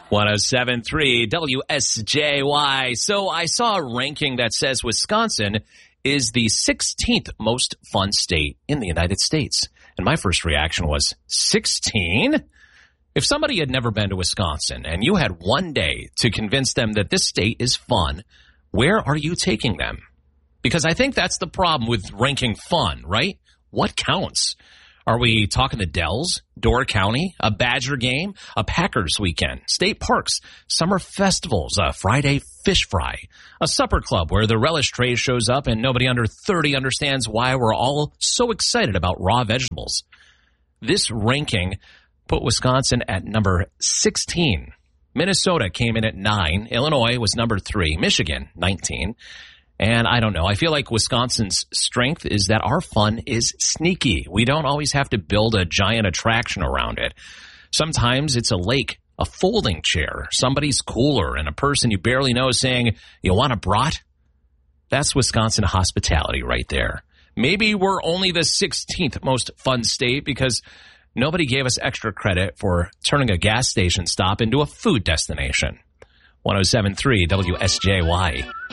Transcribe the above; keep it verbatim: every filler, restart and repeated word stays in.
one oh seven point three W S J Y. So I saw a ranking that says Wisconsin is the sixteenth most fun state in the United States. And my first reaction was, sixteen? If somebody had never been to Wisconsin and you had one day to convince them that this state is fun, where are you taking them? Because I think that's the problem with ranking fun, right? What counts? Are we talking the Dells, Door County, a Badger game, a Packers weekend, state parks, summer festivals, a Friday fish fry, a supper club where the relish tray shows up and nobody under thirty understands why we're all so excited about raw vegetables? This ranking put Wisconsin at number sixteen. Minnesota came in at nine. Illinois was number three. Michigan, nineteen. And I don't know. I feel like Wisconsin's strength is that our fun is sneaky. We don't always have to build a giant attraction around it. Sometimes it's a lake, a folding chair, somebody's cooler, and a person you barely know saying, "You want a brat?" That's Wisconsin hospitality right there. Maybe we're only the sixteenth most fun state because nobody gave us extra credit for turning a gas station stop into a food destination. one oh seven point three W S J Y.